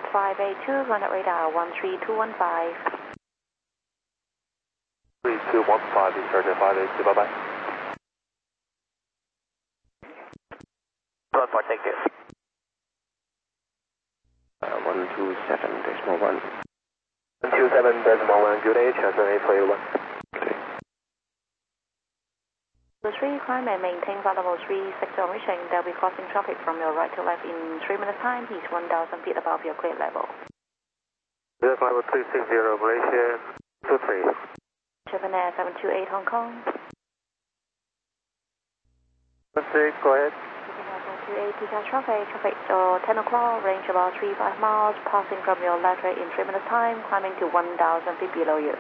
582, contact radar 13215. 3215, discharge at 582, bye bye. 1 take care. 127.1. 127.1, good day, transfer 841. The 3, climb and maintain flight level 360 reaching. They'll be crossing traffic from your right to left in 3 minutes time. He's 1,000 feet above your clear level. Flight level 360, Malaysia 23. Japan Air 728 Hong Kong. 16, go ahead. Japan Air 728, decaf traffic 10 o'clock, range about 35 miles, passing from your left right in 3 minutes time, climbing to 1,000 feet below you.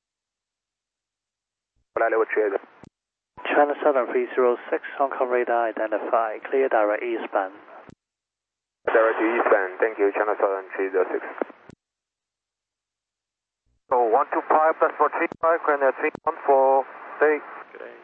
China Southern 306, Hong Kong radar identified, clear direct eastbound. Direct to eastbound, thank you, China Southern 306. So 125 plus 435, current at 314, stay. Good day.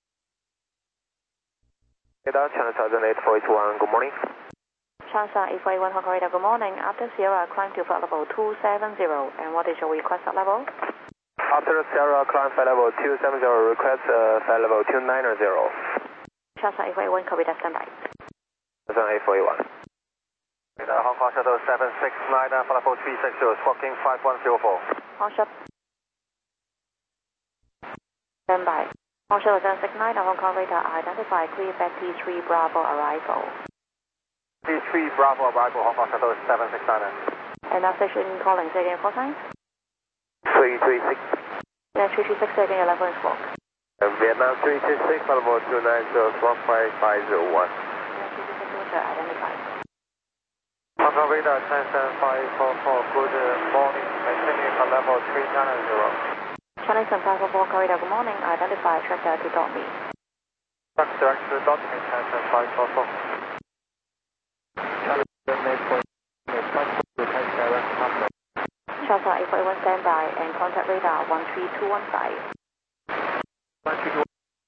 Radar, China Southern 8481, good morning. China Southern 8481 Hong Kong radar, good morning. After Sierra, climb to flight level 270, and what is your request at level? After Sierra, climb flight level 270, request flight level 290. China Southern 8481, copy that, standby. China Southern 8481. Hong Kong Shuttle 769, flight level 360, squawking 5104. Hong Shuttle. Standby. Hong Shuttle 769, Hong Kong radar identified, clear back T3 Bravo arrival. T3 Bravo arrival, Hong Kong Shuttle 769. And now station calling, say again, 4 times. 336. Yeah, 336, say again, 11 is walk. Vietnam 326, flight level 290, squawk 5501. Yeah, 336, identified. Hong Kong radar 17544, good morning, maintaining flight level 390. China Eastern 544 corridor, good morning. Identify track to dot me. Track direct to dot me, 17544. China Eastern 8.8, China 841 standby and contact radar 13215. 132.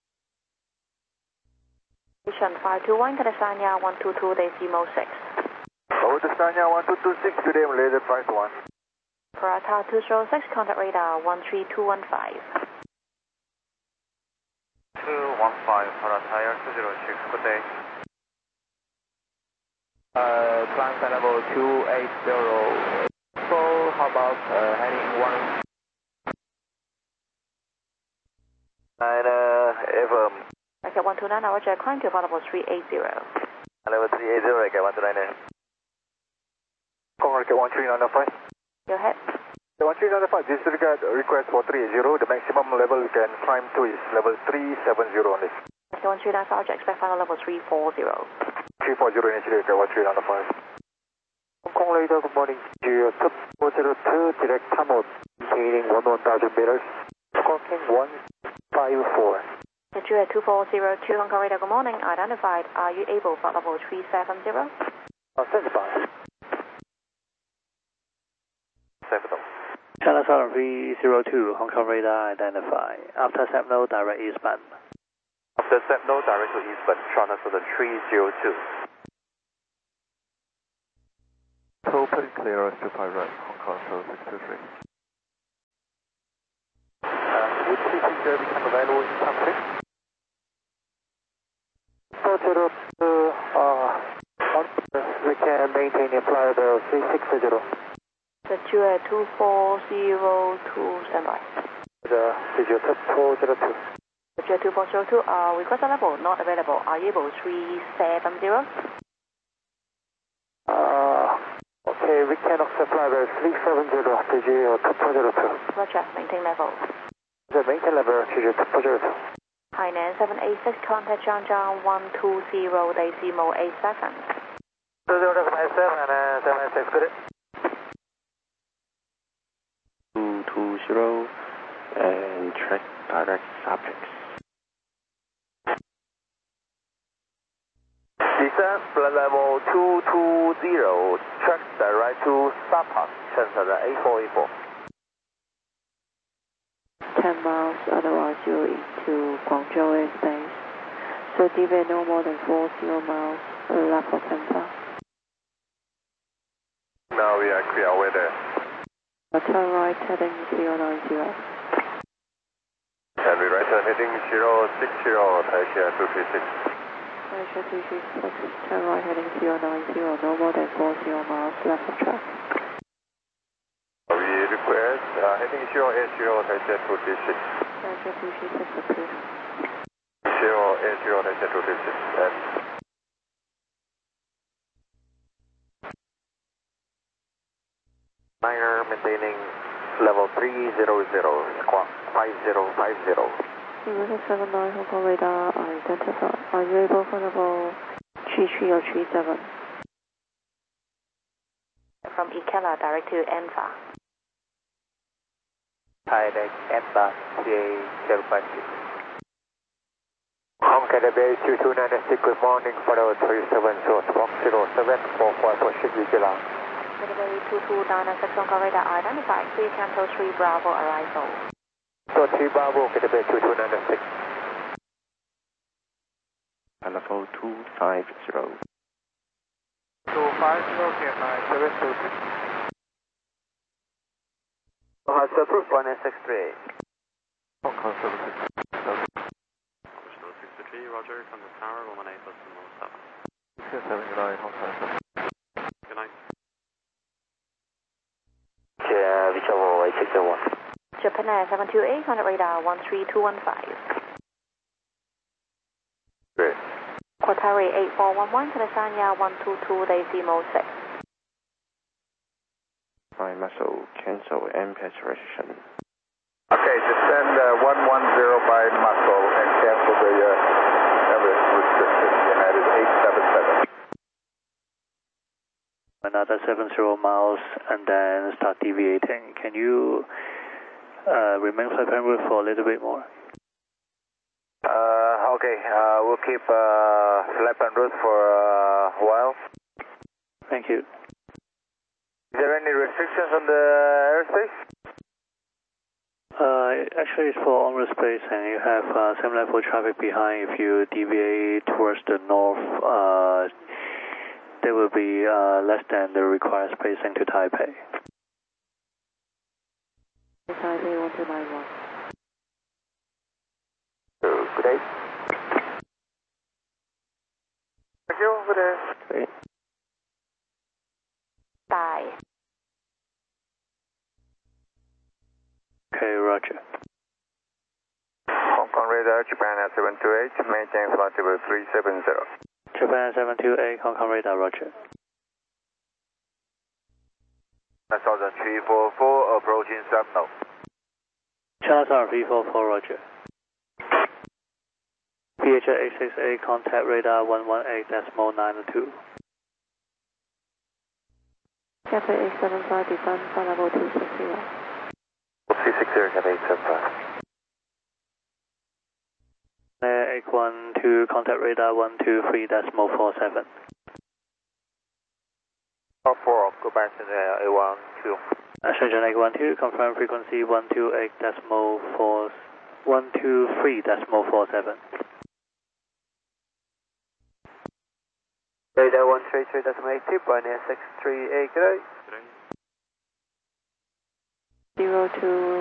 Station 521, California 122 decimal 6. Over to Stanya 1226, today Malaysia price 1. Parata 206, contact radar 13215. 215, Paratire 206, good day. Climb flight level 280. So how about heading 1? And FM. Okay, 129, Roger, climb to level 380. Level 380, okay, 129. Congress 13905. Go ahead. 13905, disregard request for 380. The maximum level you can climb to is level 370 only. Okay, 139, Roger, expect final level 340. 340 initially, okay, 13905. Hong Kong radar, good morning. Geo 402, direct Tamot, maintaining 11,000 meters. Squawking 154. The Geo 2402, Hong Kong radar, good morning. Identified. Are you able for level 370? Standby. China Southern 302, Hong Kong radar identified. After Sepno, direct eastbound. After Sepno, direct to eastbound, China Southern 302. Open, clear, ST5 right, Hong Kong Shuttle 623. Would CP become available in time 6? We can maintain a flight level 360. The Geo 2402, standby. The Geo 2402. The Geo 2402, request level not available. Are you able 370? Okay, we can accept flight level 370, the Geo 2402. Roger, maintain level. The maintain level, Geo 2402. Hainan 786, contact Zhangjiang 120 decimal 8 seconds. 2077 and 786, good. 220 and track direct subjects. Descent flight level 220, track direct to Sapa, Shenzhen 8484. 10 miles, otherwise you're into Guangzhou airspace. So deviate no more than 40 miles, left for 10 miles. Now we are Austria weather. Turn right heading 090. Heavy right heading 060, Taisha 236. Taisha 236, turn right heading 090, no more than 40 miles left of track. We request heading 080, Taisha 236. Taisha 236 approved. 080, Taisha 236. And Niner maintaining level 300, squawk 5050. United 79, Hong Kong radar identified. Are you able for level 33 or 37? From Ikela direct to ENFA. Direct ENFA CA056. Hong Kong Bay 2296, good morning, follow 37, squawk 0745 for Ship Ikela. Bay 2296 Hong Kong radar identified. 3 Canto 3 Bravo arrival. So 3 Bravo, Bay 2296. Level 250. 250, get 9726. Has approved 1963. Hong Kong 76. Original 63, Roger, contact tower 118.7. 79, Hong Kong 76. Good night. Vichavo 8601. Japan Air 728, contact radar 13215. Great. Qatari 8411, Tanzania 122, Decimal 6. My muscle cancel MPH registration. Okay, descend 110 by muscle and cancel the Everest restriction. United 877. Another 70 miles and then start deviating. Can you remain flight plan route for a little bit more? Okay, we'll keep flight plan route for a while. Thank you. Is there any restrictions on the airspace? Actually, it's for on-road space, and you have same level traffic behind. If you deviate towards the north, there will be less than the required spacing to Taipei. Taipei 1291. Good day. Thank you, good day. Great. Bye. Okay, Roger. Hong Kong radar, Japan at 728, maintain flight level 370. Japan 728, Hong Kong radar, Roger. That's all the 344 approaching Subno. China Tower 344, Roger. PHA 868, contact radar 118.92. Cathay 875, descend for level 260. 260, Cathay 875. 812, contact radar 123.47. 4, go back to the A12. Shenzhen 812, confirm frequency 123.47. Radar 133.80, Pioneer 638, good day. Zero 02